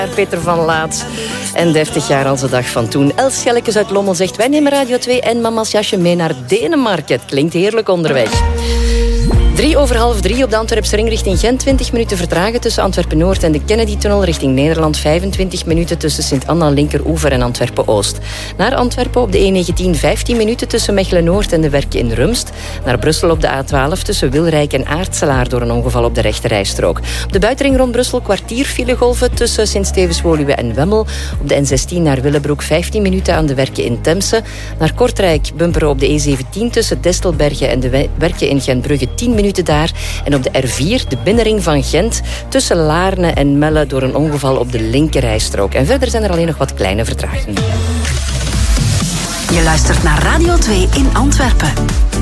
Peter van Laat en 30 jaar als de dag van toen. Els Schellekes uit Lommel zegt: wij nemen Radio 2 en mama's jasje mee naar Denemarken. Het klinkt heerlijk onderweg. 2:03 op de Antwerpse ring richting Gent. 20 minuten vertragen tussen Antwerpen-Noord en de Kennedy-tunnel richting Nederland. 25 minuten tussen Sint-Anna-Linkeroever en Antwerpen-Oost. Naar Antwerpen op de E19 15 minuten tussen Mechelen-Noord en de Werken in Rumst. Naar Brussel op de A12 tussen Wilrijk en Aartselaar door een ongeval op de rechterrijstrook. Op de buitenring rond Brussel kwartier filegolven tussen Sint-Stevens-Woluwe en Wemmel. Op de N16 naar Willebroek 15 minuten aan de Werken in Temse. Naar Kortrijk bumperen op de E17 tussen Destelbergen en de Werken in Gentbrugge 10 minuten daar. En op de R4, de binnenring van Gent, tussen Laarne en Melle door een ongeval op de linkerrijstrook. En verder zijn er alleen nog wat kleine vertragingen. Je luistert naar Radio 2 in Antwerpen.